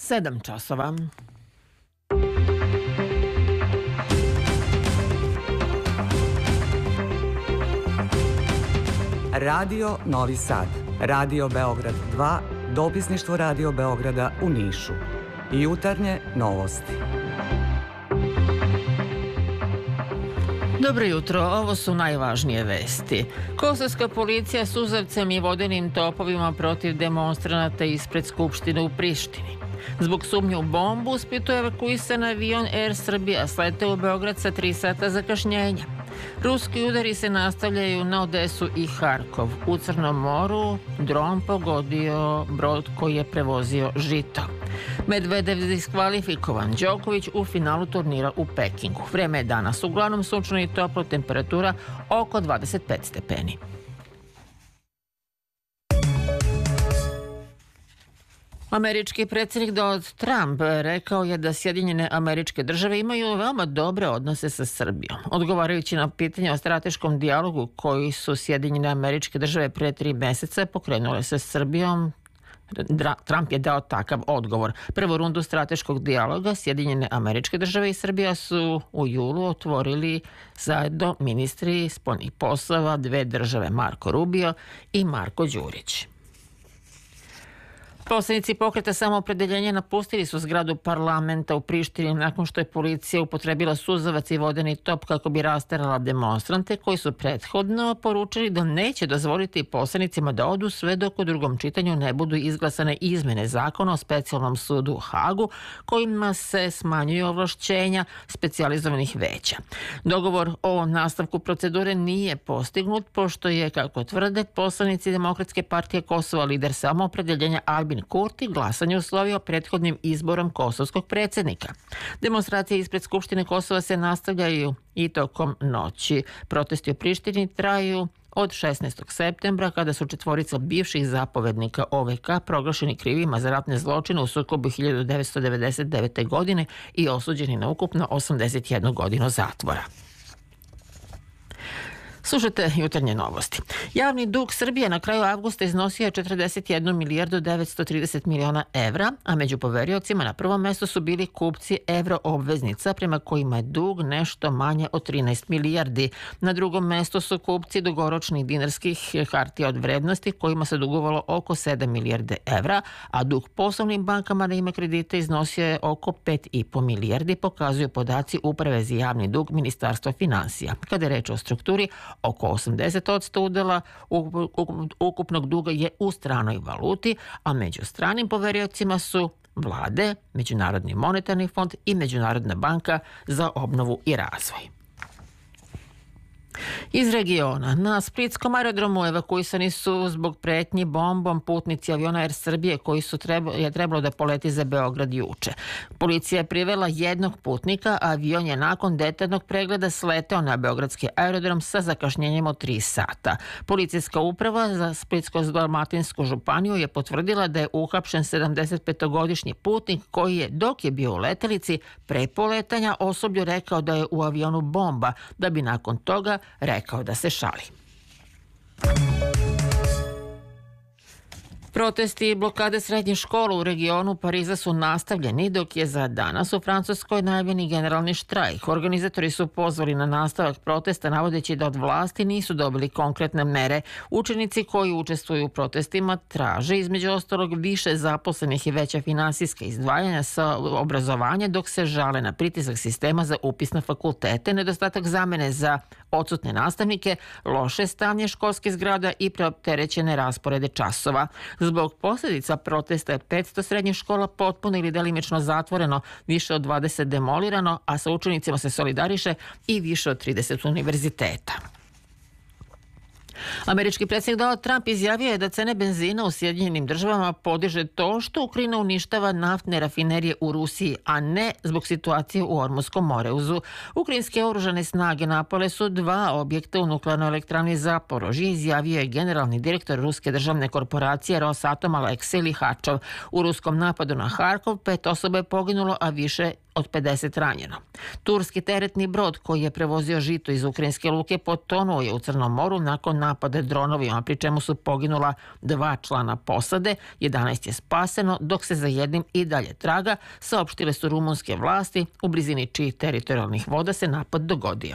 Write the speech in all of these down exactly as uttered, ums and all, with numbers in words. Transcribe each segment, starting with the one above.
sedam časova. Radio Novi Sad, Radio Beograd dva, dopisništvo Radio Beograda u Nišu. Jutarnje novosti. Dobro jutro, ovo su najvažnije vesti. Kosovska policija suzavcem i vodenim topovima protiv demonstranata ispred Skupštine u Prištini. Zbog sumnje u bombu u Splitu evakuisan avion Air Srbija sleteo u Beograd sa tri sata zakašnjenja. Ruski udari se nastavljaju na Odesu i Harkov. U Crnom moru dron pogodio brod koji je prevozio žito. Medvedev diskvalifikovan, Đoković u finalu turnira u Pekingu. Vreme je danas uglavnom sunčano i toplo, temperatura oko dvadeset pet stepeni. Američki predsjednik Donald Trump rekao je da Sjedinjene Američke Države imaju veoma dobre odnose sa Srbijom. Odgovarajući na pitanje o strateškom dijalogu koji su Sjedinjene Američke Države pre tri meseca pokrenule sa Srbijom, Trump je dao takav odgovor. Prvu rundu strateškog dijaloga Sjedinjene Američke Države i Srbija su u julu otvorili zajedno ministri spoljnih poslova dve države Marko Rubio i Marko Đurić. Poslanici pokreta Samoopredeljenja napustili su zgradu parlamenta u Prištini nakon što je policija upotrebila suzavac i vodeni top kako bi rasterala demonstrante koji su prethodno poručili da neće dozvoliti poslanicima da odu sve dok u drugom čitanju ne budu izglasane izmene zakona o specijalnom sudu u Hagu kojima se smanjuju ovlašćenja specijalizovanih veća. Dogovor o nastavku procedure nije postignut pošto je, kako tvrde poslanici Demokratske partije Kosova, lider Samoopredeljenja Albin Kurti glasanje uslovio prethodnim izborom kosovskog predsjednika. Demonstracije ispred Skupštine Kosova se nastavljaju i tokom noći. Protesti u Prištini traju od šesnaestog septembra kada su četvorica bivših zapovednika O V K proglašeni krivima za ratne zločine u sukobu hiljadu devetsto devedeset devete. godine i osuđeni na ukupno osamdeset jednu godinu zatvora. Slušajte jutarnje novosti. Javni dug Srbije na kraju avgusta iznosio je četrdeset jednu milijardu devetsto trideset miliona evra, a među poveriocima na prvom mjestu su bili kupci evro obveznica prema kojima je dug nešto manje od trinaest milijardi. Na drugom mjestu su kupci dugoročnih dinarskih hartija od vrednosti kojima se dugovalo oko sedam milijarde evra, a dug poslovnim bankama na ime kredita iznosio je oko pet i po milijardi, pokazuju podaci Uprave za javni dug Ministarstva financija. Kada je reč o strukturi, oko osamdeset posto udela ukupnog duga je u stranoj valuti, a među stranim poveriocima su vlade, Međunarodni monetarni fond i Međunarodna banka za obnovu i razvoj. Iz regiona, na splitskom aerodromu evakuisani su zbog pretnji bombom putnici aviona Air Srbije koji su treba, je trebalo da poleti za Beograd juče. Policija je privela jednog putnika, a avion je nakon detaljnog pregleda sleteo na beogradski aerodrom sa zakašnjenjem od tri sata. Policijska uprava za Splitsko-dalmatinsku županiju je potvrdila da je uhapšen sedamdesetpetogodišnji putnik koji je, dok je bio u letelici, pre poletanja osoblju rekao da je u avionu bomba, da bi nakon toga rekao da se šali. Protesti i blokade srednjih škola u regionu Pariza su nastavljeni, dok je za danas u Francuskoj najavljeni generalni štrajk. Organizatori su pozvali na nastavak protesta navodeći da od vlasti nisu dobili konkretne mere. Učenici koji učestvuju u protestima traže između ostalog više zaposlenih i veća finansijska izdvajanja sa obrazovanja, dok se žale na pritisak sistema za upis na fakultete, nedostatak zamene za odsutne nastavnike, loše stanje školskih zgrada i preopterećene rasporede časova. Zbog posljedica protesta je petsto srednjih škola potpuno ili delimično zatvoreno, više od dvadeset demolirano, a sa učenicima se solidariše i više od trideset univerziteta. Američki predsjednik Donald Trump izjavio je da cene benzina u Sjedinjenim Državama podiže to što Ukrajina uništava naftne rafinerije u Rusiji, a ne zbog situacije u Ormutskom moreuzu. Ukrajinske oružane snage napale su dva objekta u nuklearnoj elektrani Zaporožje, izjavio je generalni direktor ruske državne korporacije Rosatom Aleksej Lihačov. U ruskom napadu na Harkov pet osoba je poginulo, a više od pedeset ranjeno. Turski teretni brod koji je prevozio žito iz ukrajinske luke potonuo je u Crnom moru nakon napada dronovima, pri čemu su poginula dva člana posade, jedanaest je spaseno, dok se za jednim i dalje traga, saopštile su rumunske vlasti, u blizini čijih teritorijalnih voda se napad dogodio.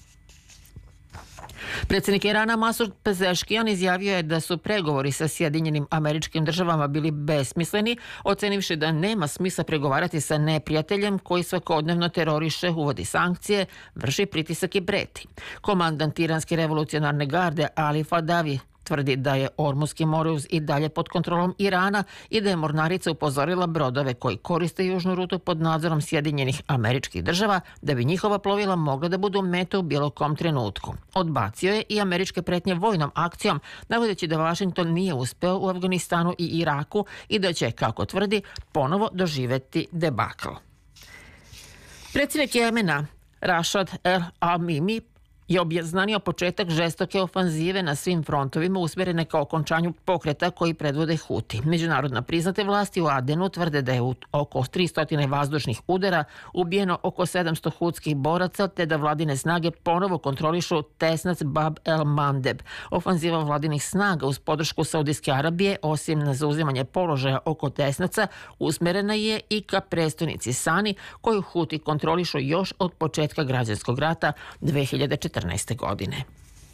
Predsjednik Irana Masud Pezeškijan izjavio je da su pregovori sa Sjedinjenim Američkim Državama bili besmisleni, ocenivši da nema smisla pregovarati sa neprijateljem koji svakodnevno teroriše, uvodi sankcije, vrši pritisak i preti. Komandant Iranske revolucionarne garde Ali Fadavi tvrdi da je Ormuski moruz i dalje pod kontrolom Irana i da je mornarica upozorila brodove koji koriste južnu rutu pod nadzorom Sjedinjenih Američkih Država da bi njihova plovila mogla da budu mete u bilo kom trenutku. Odbacio je i američke pretnje vojnom akcijom, navodeći da Washington nije uspeo u Afganistanu i Iraku i da će, kako tvrdi, ponovo doživeti debakl. Predsjednik Jemena Rashad El Amimi je obznanio početak žestoke ofanzive na svim frontovima usmjerene ka okončanju pokreta koji predvode Huti. Međunarodno priznate vlasti u Adenu tvrde da je u oko tristo vazdušnih udara ubijeno oko sedamsto hutskih boraca, te da vladine snage ponovo kontrolišu tesnac Bab el Mandeb. Ofanziva vladinih snaga uz podršku Saudijske Arabije, osim na zauzimanje položaja oko tesnaca, usmjerena je i ka prestonici Sani, koju Huti kontrolišu još od početka građanskog rata dve hiljade četrnaeste. godine.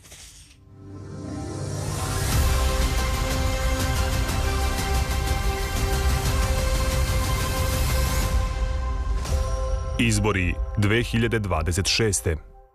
Izbori dve hiljade dvadeset šeste.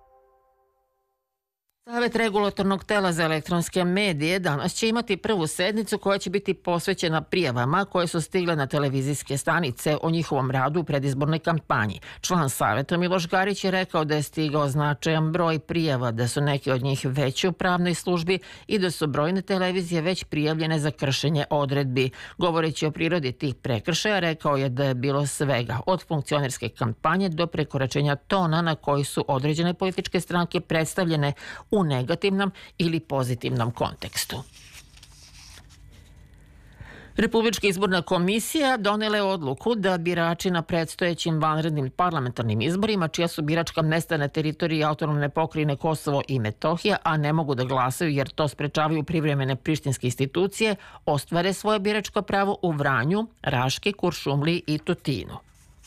Savet regulatornog tela za elektronske medije danas će imati prvu sednicu koja će biti posvećena prijavama koje su stigle na televizijske stanice o njihovom radu u predizbornoj kampanji. Član saveta Miloš Garić je rekao da je stigao značajan broj prijava, da su neki od njih već u pravnoj službi i da su brojne televizije već prijavljene za kršenje odredbi. Govoreći o prirodi tih prekršaja, rekao je da je bilo svega od funkcionerske kampanje do prekoračenja tona na koji su određene političke stranke predstavljene u negativnom ili pozitivnom kontekstu. Republička izborna komisija donela je odluku da birači na predstojećim vanrednim parlamentarnim izborima, čija su biračka mesta na teritoriji autonomne pokrajine Kosovo i Metohija, a ne mogu da glasaju jer to sprečavaju privremene prištinske institucije, ostvare svoje biračko pravo u Vranju, Raški, Kuršumliji i Tutinu.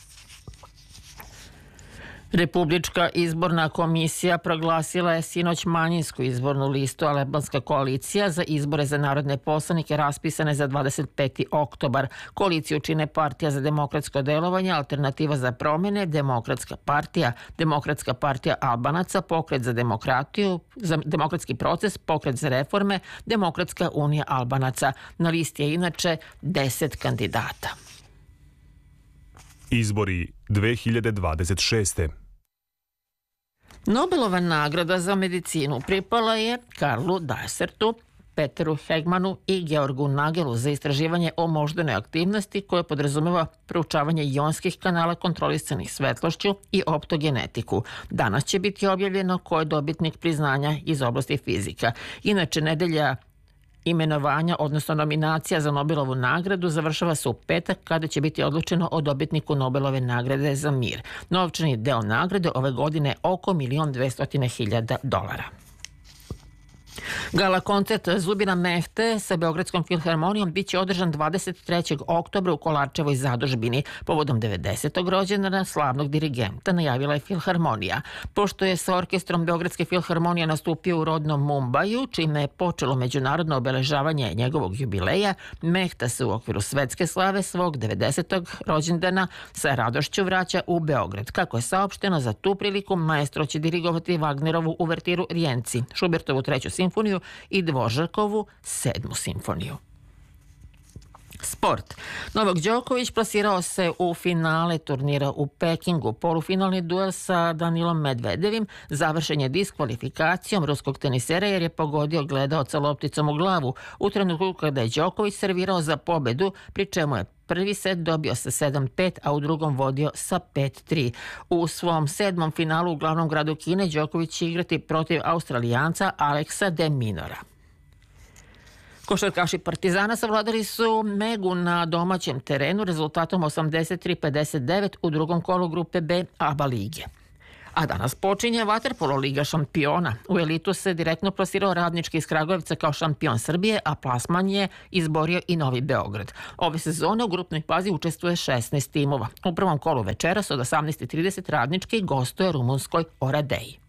Republička izborna komisija proglasila je sinoć manjinsku izbornu listu Albanska koalicija za izbore za narodne poslanike raspisane za dvadeset peti oktobar. Koaliciju čine Partija za demokratsko delovanje, Alternativa za promjene, Demokratska partija, Demokratska partija Albanaca, Pokret za demokratiju, za demokratski proces, Pokret za reforme, Demokratska unija Albanaca. Na listi je inače deset kandidata. Izbori dve hiljade dvadeset šeste. Nobelova nagrada za medicinu pripala je Karlu Dasertu, Peteru Hegmanu i Georgu Nagelu za istraživanje o moždanoj aktivnosti koje podrazumeva proučavanje ionskih kanala kontrolisanih svetlošću i optogenetiku. Danas će biti objavljeno ko je dobitnik priznanja iz oblasti fizika. Inače, nedelja imenovanja, odnosno nominacija za Nobelovu nagradu završava se u petak kada će biti odlučeno o dobitniku Nobelove nagrade za mir. Novčani deo nagrade ove godine oko milion dvesta hiljada dolara. Gala koncert Zubina Mehte sa Beogradskom filharmonijom biće održan dvadeset trećeg oktobra u Kolarčevoj zadužbini povodom devedesetog rođendana slavnog dirigenta, najavila je filharmonija. Pošto je sa orkestrom Beogradske filharmonije nastupio u rodnom Mumbaju, čime je počelo međunarodno obeležavanje njegovog jubileja, Mehta se u okviru svetske slave svog devedesetog rođendana sa radošću vraća u Beograd. Kako je saopšteno, za tu priliku maestro će dirigovati Wagnerovu uvertiru Rijenci, Šubertovu treću simfoniju i Dvoržakovu sedmu simfoniju. Sport. Novak Đoković plasirao se u finale turnira u Pekingu. Polufinalni duel sa Danilom Medvedevim završen je diskvalifikacijom ruskog tenisera jer je pogodio gledaoca lopticom u glavu u trenutku kada je Đoković servirao za pobedu, pri čemu je prvi set dobio sa sedam pet, a u drugom vodio sa pet tri. U svom sedmom finalu u glavnom gradu Kine Đoković će igrati protiv Australijanca Aleksa de Minora. Košarkaši Partizana savladali su Megu na domaćem terenu rezultatom osamdeset tri pedeset devet u drugom kolu grupe B A B A lige. A danas počinje vaterpolo Liga šampiona. U elitu se direktno plasirao Radnički iz Kragujevca kao šampion Srbije, a plasman je izborio i Novi Beograd. Ove sezone u grupnoj fazi učestvuje šesnaest timova. U prvom kolu večeras od osamnaest i trideset Radnički gostuje rumunskoj Oradeji.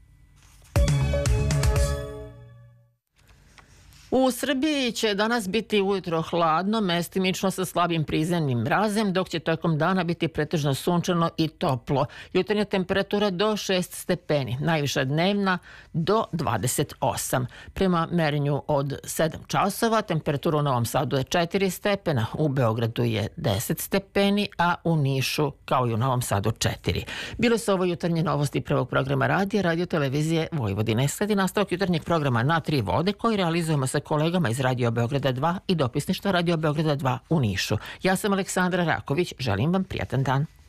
U Srbiji će danas biti ujutro hladno, mestimično sa slabim prizemnim mrazem, dok će tokom dana biti pretežno sunčano i toplo. Jutarnja temperatura do šest stepeni, najviša dnevna do dvadeset osam. Prema merenju od sedam časova temperatura u Novom Sadu je četiri stepena, u Beogradu je deset stepeni, a u Nišu kao i u Novom Sadu četiri. Bilo su ovo jutarnje novosti prvog programa radija, radio televizije Vojvodine. Sledi nastavak jutarnjeg programa Na tri vode koji realizujemo sa kolegama iz Radio Beograda dva i dopisništva Radio Beograda dva u Nišu. Ja sam Aleksandra Raković, želim vam prijatan dan.